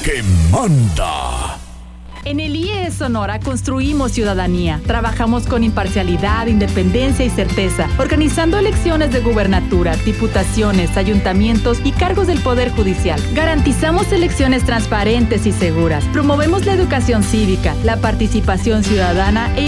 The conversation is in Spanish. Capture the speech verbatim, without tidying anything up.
que manda. En el I E E Sonora construimos ciudadanía. Trabajamos con imparcialidad, independencia y certeza, organizando elecciones de gubernaturas, diputaciones, ayuntamientos y cargos del Poder Judicial. Garantizamos elecciones transparentes y seguras. Promovemos la educación cívica, la participación ciudadana e